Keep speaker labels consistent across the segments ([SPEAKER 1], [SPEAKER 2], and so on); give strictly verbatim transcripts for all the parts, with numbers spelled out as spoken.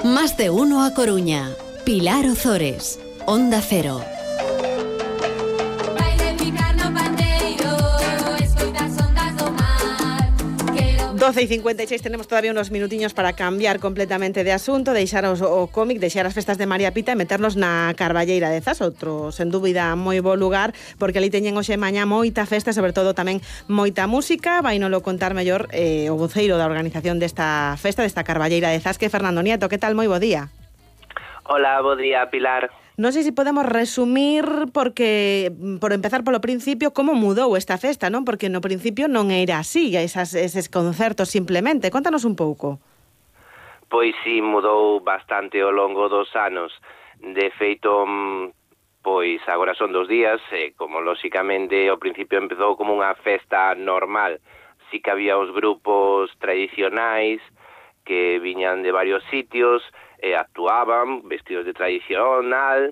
[SPEAKER 1] Más de uno a Coruña. Pilar Ozores, Onda Cero.
[SPEAKER 2] doce e cincuenta e seis, tenemos todavía unos minutiños para cambiar completamente de asunto, deixar o, o cómic, deixar as festas de María Pita e meternos na Carballeira de Zas, outro, sen dúbida, moi bo lugar, porque ali teñen hoxe mañá moita festa, sobre todo tamén moita música. Vai nolo contar mellor eh, o voceiro da organización desta festa, desta Carballeira de Zas, que é Fernando Nieto. Que tal? Moi bo día.
[SPEAKER 3] Hola, bo día, Pilar.
[SPEAKER 2] Non sei se podemos resumir, porque por empezar polo principio, como mudou esta festa, non? Porque no principio non era así, esas, eses concertos simplemente. Contanos un pouco.
[SPEAKER 3] Pois sí, mudou bastante ao longo dos anos. De feito, pois agora son dos días, e como lóxicamente ao principio empezou como unha festa normal. Si que había os grupos tradicionais que viñan de varios sitios, e actuaban vestidos de tradicional,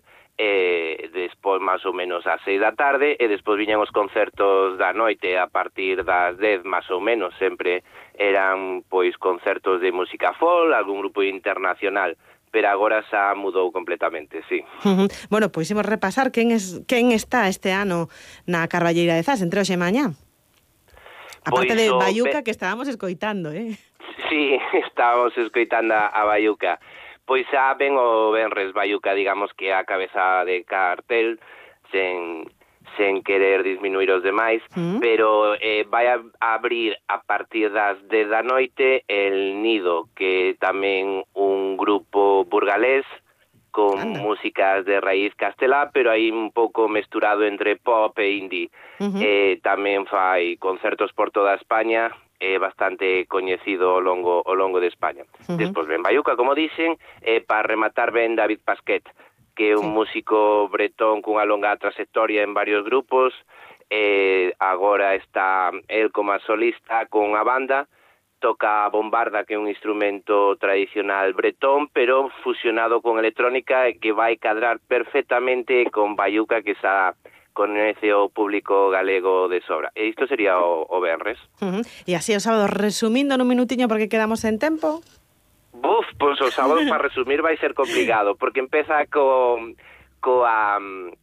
[SPEAKER 3] e despois máis ou menos ás seis da tarde, e despois viñan os concertos da noite a partir das dez máis ou menos. Sempre eran pois concertos de música folk, algún grupo internacional, pero agora xa mudou completamente, sí.
[SPEAKER 2] Uh-huh. Bueno, pois imos repasar quen, es, quen está este ano na Carballeira de Zas, entre hoxe e mañá. Aparte pois de Baiuca, be... que estábamos escoitando, eh?
[SPEAKER 3] Sí, estábamos escoitando a, a Baiuca. Pois xa ven o venres Baiuca, digamos que a cabeza de cartel, sen, sen querer disminuir os demais, mm. pero eh, vai a abrir a partir das dez da noite el Nido, que é tamén un grupo burgalés con Anda. músicas de raíz castelá, pero aí un pouco mesturado entre pop e indie. Uh-huh. Eh, tamén fai concertos por toda España, é bastante coñecido ao longo ao longo de España. Uh-huh. Despois ven Baiuca, como dixen, e para rematar ben David Pasquet, que é un sí. músico bretón cunha longa trayectoria en varios grupos, e agora está el como solista con a banda, toca a bombarda, que é un instrumento tradicional bretón, pero fusionado con electrónica, que vai cadrar perfectamente con Baiuca, que xa coñece o público galego de sobra. E isto sería o, o venres.
[SPEAKER 2] Uh-huh. E así o sábado, resumindo nun minutiño porque quedamos en tempo.
[SPEAKER 3] Buf, pois o sábado para resumir vai ser complicado, porque empeza co, coa,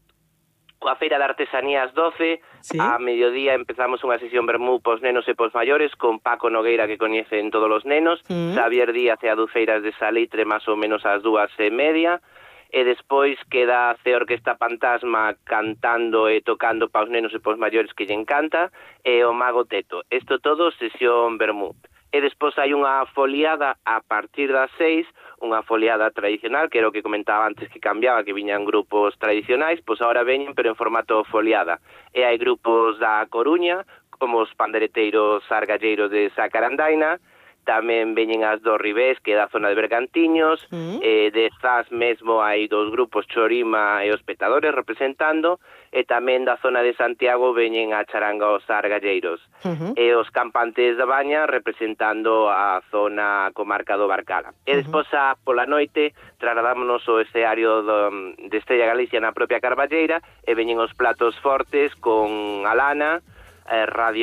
[SPEAKER 3] coa Feira de Artesanías doce, ¿sí? A mediodía empezamos unha sesión vermú pos nenos e pos maiores con Paco Nogueira, que coñecen todos os nenos, uh-huh. Xavier Díaz e a Dufeiras de Salitre, máis ou menos ás dúas e media, e despois queda a Orquesta Fantasma cantando e tocando para os nenos e para os maiores, que lle encanta, e o Mago Teto. Isto todo sesión vermú. E despois hai unha foliada a partir das seis, unha foliada tradicional, que era o que comentaba antes que cambiaba, que viñan grupos tradicionais, pois agora veñen, pero en formato foliada. E hai grupos da Coruña, como os pandereteiros argalleiros de Sacarandaina, tamén veñen as do Ribés, que é da zona de Bergantiños, mm. eh, de Zas mesmo hai dos grupos, Chorima e os Petadores, representando, e tamén da zona de Santiago veñen a charanga os argalleiros, uh-huh. e os campantes da Baña representando a zona comarca do Barcala. E despois, uh-huh. a, pola noite, trasladámonos ao escenario do, de Estrella Galicia na propia Carballeira, e veñen os platos fortes con Alana, eh, Radio